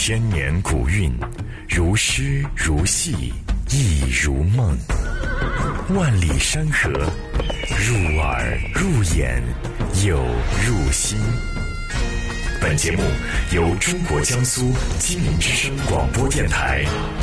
千年古韵，如诗如戏，意如梦。万里山河，入耳入眼，有入心。本节目由中国江苏金陵之声广播电台